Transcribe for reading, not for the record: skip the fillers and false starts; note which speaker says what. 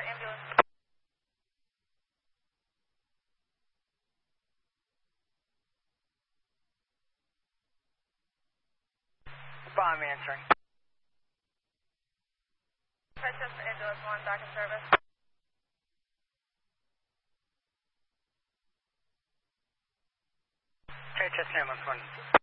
Speaker 1: ambulance.
Speaker 2: Bomb answering.
Speaker 1: Chester ambulance 1 back in service.
Speaker 2: Chester ambulance 1.